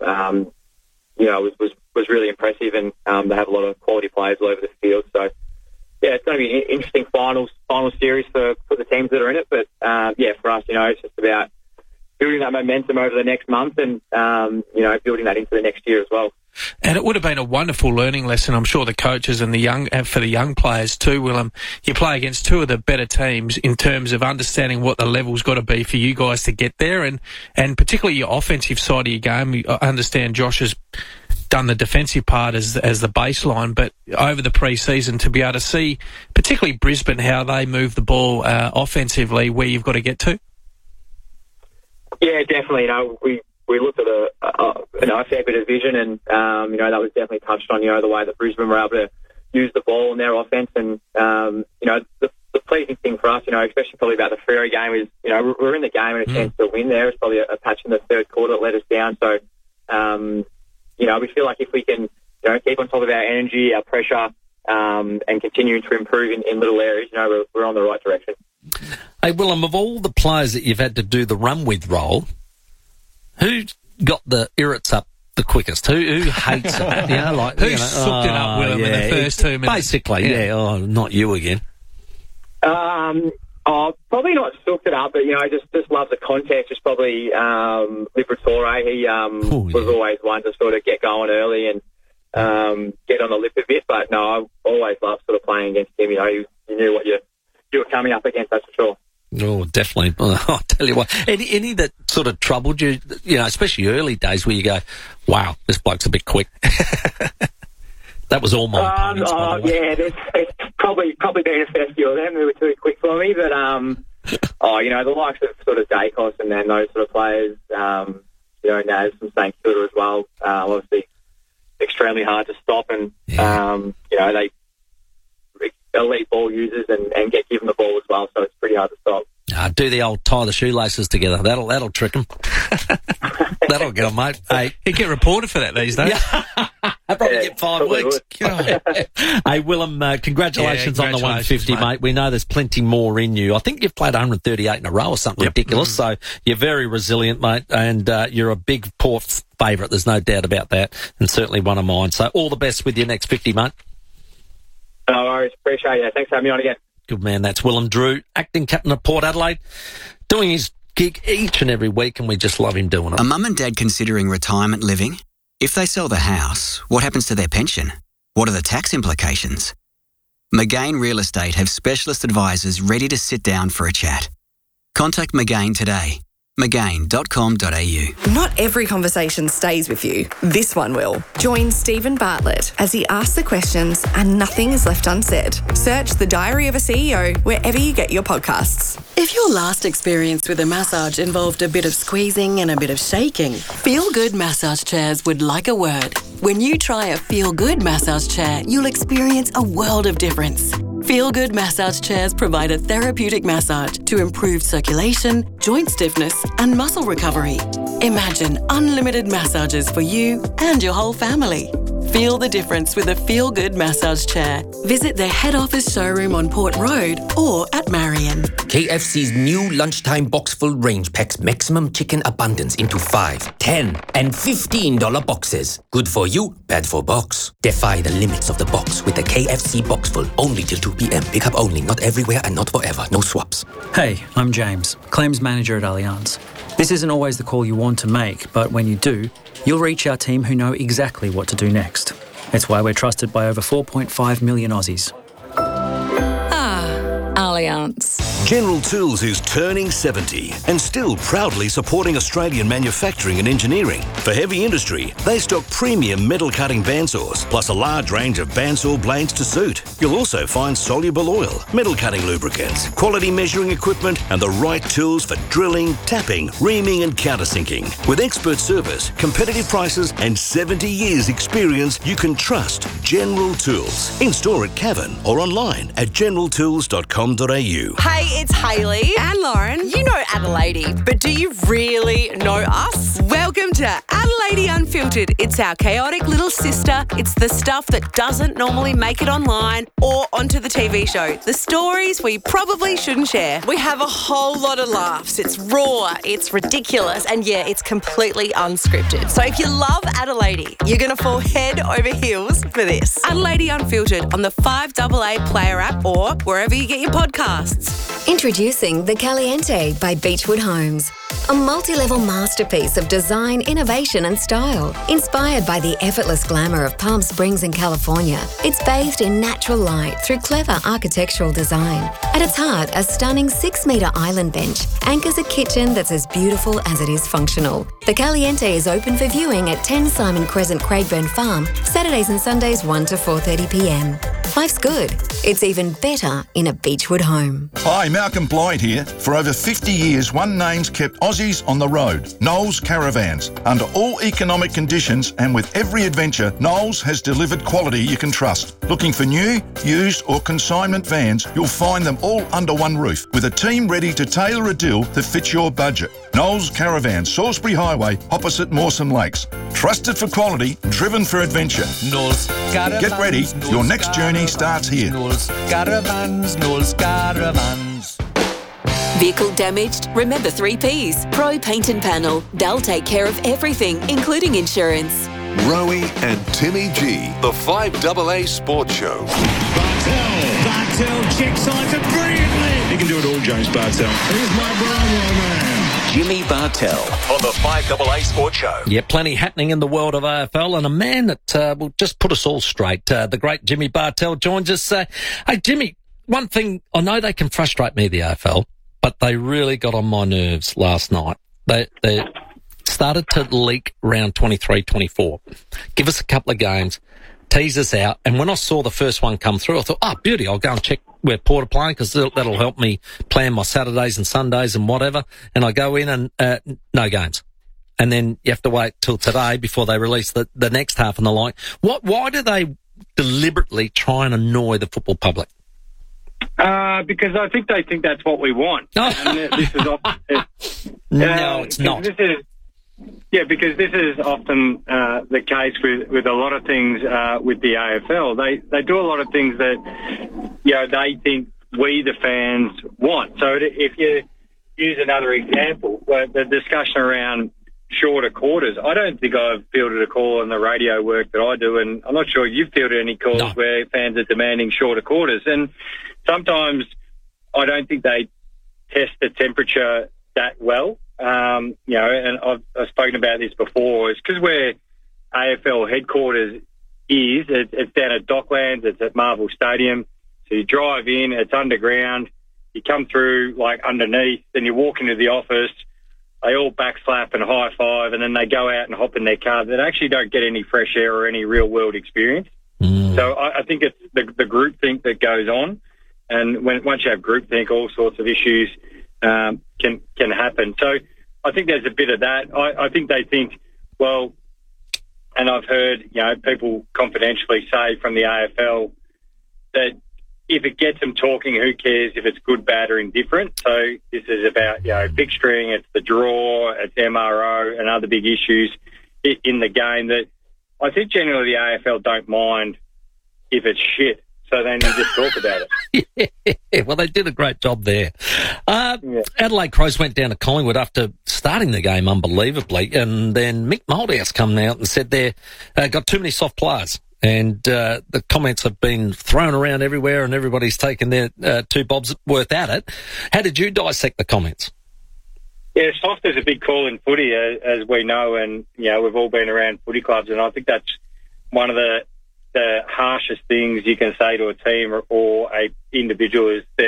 was really impressive, and they have a lot of quality players all over the field. So, yeah, it's going to be an interesting final series for the teams that are in it. But for us, it's just about building that momentum over the next month, and building that into the next year as well. And it would have been a wonderful learning lesson, I'm sure, the coaches and for the young players too, Willem. You play against two of the better teams in terms of understanding what the level's got to be for you guys to get there, and particularly your offensive side of your game. I understand Josh has done the defensive part as the baseline, but over the pre-season to be able to see, particularly Brisbane, how they move the ball offensively, where you've got to get to. Yeah, definitely. We looked at a fair bit of vision, and that was definitely touched on. The way that Brisbane were able to use the ball in their offense, and the pleasing thing for us, especially probably about the Freo game, is we're in the game and a chance to win there. It's probably a patch in the third quarter that let us down. So we feel like if we can keep on top of our energy, our pressure, and continue to improve in little areas, we're on the right direction. Hey, Willem, of all the players that you've had to do the run with role, who got the irrits up the quickest? Who hates it? Who sucked it up, Willem, in the first 2 minutes? Basically, not you again. Probably not sucked it up, but just love the context. Just probably Liberatore. He was always one to sort of get going early and get on the lip a bit. But no, I always loved sort of playing against him. You knew what you were coming up against, that's for sure. Oh, definitely. I'll tell you what. Any that sort of troubled you, especially early days where you go, wow, this bloke's a bit quick. That was all my opponents, by the way. Yeah, there's probably been a fair few of them who were too quick for me, but the likes of sort of Dacos and then those sort of players, Naz from St Kilda as well, obviously extremely hard to stop, and they elite ball users and get given the ball as well, so it's pretty hard to stop. Do the old tie the shoelaces together. That'll trick them. That'll get them, mate. Hey, you get reported for that these days. I probably get 5 weeks. Hey, Willem, congratulations on the 150, mate. We know there's plenty more in you. I think you've played 138 in a row or something ridiculous, so you're very resilient, mate, and you're a big Port favourite. There's no doubt about that, and certainly one of mine. So all the best with your next 50, mate. No worries. Appreciate it. Thanks for having me on again. Good man. That's Willem Drew, acting captain of Port Adelaide, doing his gig each and every week, and we just love him doing it. Are mum and dad considering retirement living? If they sell the house, what happens to their pension? What are the tax implications? McGain Real Estate have specialist advisors ready to sit down for a chat. Contact McGain today. McGain.com.au. Not every conversation stays with you. This one will. Join Stephen Bartlett as he asks the questions and nothing is left unsaid. Search The Diary of a CEO wherever you get your podcasts. If your last experience with a massage involved a bit of squeezing and a bit of shaking, Feel Good Massage Chairs would like a word. When you try a Feel Good massage chair, you'll experience a world of difference. Feel Good Massage Chairs provide a therapeutic massage to improve circulation, joint stiffness, and muscle recovery. Imagine unlimited massages for you and your whole family. Feel the difference with a Feel Good massage chair. Visit their head office showroom on Port Road or at Marion. KFC's new lunchtime box full range packs maximum chicken abundance into 5, 10, and $15 boxes. Good for you, bad for box. Defy the limits of the box with the KFC box full only till 2 p.m. Pick up only, not everywhere and not forever. No swaps. Hey, I'm James, Claims Manager at Allianz. This isn't always the call you want to make, but when you do, you'll reach our team who know exactly what to do next. It's why we're trusted by over 4.5 million Aussies. Allianz. General Tools is turning 70 and still proudly supporting Australian manufacturing and engineering. For heavy industry, they stock premium metal cutting bandsaws, plus a large range of bandsaw blades to suit. You'll also find soluble oil, metal cutting lubricants, quality measuring equipment, and the right tools for drilling, tapping, reaming, and countersinking. With expert service, competitive prices, and 70 years experience, you can trust General Tools. In store at Cavan or online at generaltools.com.au. Hey, it's Hayley and Lauren. You know Adelaide, but do you really know us? Welcome to Adelaide Unfiltered. It's our chaotic little sister. It's the stuff that doesn't normally make it online or onto the TV show. The stories we probably shouldn't share. We have a whole lot of laughs. It's raw, it's ridiculous, and yeah, it's completely unscripted. So if you love Adelaide, you're going to fall head over heels for this. Adelaide Unfiltered on the 5AA Player app or wherever you get your podcasts. Introducing The Caliente by Beechwood Homes. A multi-level masterpiece of design, innovation and style. Inspired by the effortless glamour of Palm Springs in California, it's bathed in natural light through clever architectural design. At its heart, a stunning 6-metre island bench anchors a kitchen that's as beautiful as it is functional. The Caliente is open for viewing at 10 Simon Crescent, Craigburn Farm, Saturdays and Sundays 1 to 4:30pm. Life's good. It's even better in a Beechwood home. Hi, Malcolm Blyde here. For over 50 years, one name's kept Aussies on the road. Knowles Caravans. Under all economic conditions and with every adventure, Knowles has delivered quality you can trust. Looking for new, used or consignment vans, you'll find them all under one roof with a team ready to tailor a deal that fits your budget. Knowles Caravans, Salisbury Highway, opposite Mawson Lakes. Trusted for quality, driven for adventure. Knowles Caravans. Get ready, your next journey starts here. Knowles Caravans, Knowles Caravans. Vehicle damaged? Remember 3 Ps. Pro Paint and Panel. They'll take care of everything, including insurance. Rowie and Timmy G, the 5AA Sports Show. Bartel checks Ivan brilliantly. He can do it all, James Bartel. Here's my brother, man. Jimmy Bartel on the 5AA Sports Show. Yeah, plenty happening in the world of AFL, and a man that will just put us all straight. The great Jimmy Bartel joins us. Hey, Jimmy, one thing, I know they can frustrate me, the AFL, but they really got on my nerves last night. They started to leak round 23, 24. Give us a couple of games, tease us out, and when I saw the first one come through, I thought, oh, beauty, I'll go and check where Port are playing because that'll help me plan my Saturdays and Sundays and whatever. And I go in and no games. And then you have to wait till today before they release the next half and the like. Why do they deliberately try and annoy the football public? Because I think they think that's what we want. And this is no, it's not. Because this is often the case with a lot of things with the AFL. They do a lot of things that they think we, the fans, want. So if you use another example, the discussion around shorter quarters, I don't think I've fielded a call on the radio work that I do, and I'm not sure you've fielded any calls where fans are demanding shorter quarters. And sometimes I don't think they test the temperature that well. And I've spoken about this before. It's because where AFL headquarters is, it's down at Docklands, it's at Marvel Stadium. So you drive in, it's underground, you come through like underneath, then you walk into the office, they all backslap and high five, and then they go out and hop in their car. They actually don't get any fresh air or any real world experience. So I think it's the groupthink that goes on. And once you have groupthink, all sorts of issues can happen. So I think there's a bit of that. I think they think, well, and I've heard people confidentially say from the AFL that if it gets them talking, who cares if it's good, bad or indifferent? So this is about fixturing, it's the draw, it's MRO and other big issues in the game that I think generally the AFL don't mind if it's shit. So then you just talk about it. Yeah, well, they did a great job there. Adelaide Crows went down to Collingwood after starting the game unbelievably, and then Mick Moldhouse come out and said they got too many soft players. And the comments have been thrown around everywhere, and everybody's taken their 2 bobs worth at it. How did you dissect the comments? Yeah, soft is a big call in footy, as we know, and we've all been around footy clubs, and I think that's one of the harshest things you can say to a team or a individual is they're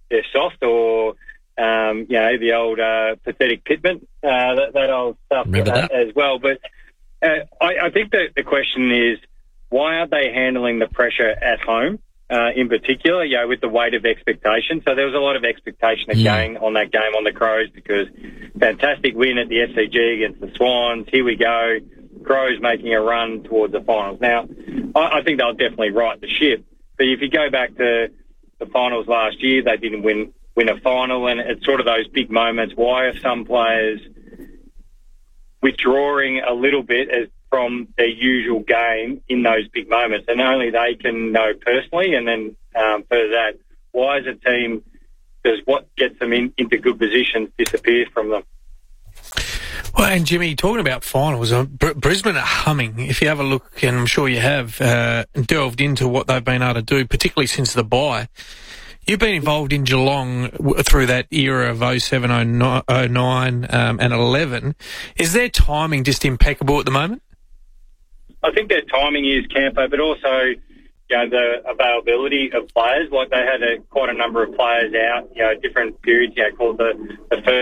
they're soft or, the old pathetic Pittman, that old stuff as well. But I think that the question is, why aren't they handling the pressure at home in particular, with the weight of expectation? So there was a lot of expectation again on that game on the Crows because fantastic win at the SCG against the Swans. Here we go. Crows making a run towards the finals. Now, I think they'll definitely right the ship. But if you go back to the finals last year, they didn't win a final, and it's sort of those big moments. Why are some players withdrawing a little bit from their usual game in those big moments? And only they can know personally. And then further that, why is a team, does what gets them into good positions disappear from them? Well, and Jimmy, talking about finals, Brisbane are humming. If you have a look, and I'm sure you have, delved into what they've been able to do, particularly since the bye. You've been involved in Geelong through that era of 07, 09 and 11. Is their timing just impeccable at the moment? I think their timing is, Campo, but also the availability of players. Like they had quite a number of players out, different periods, called the first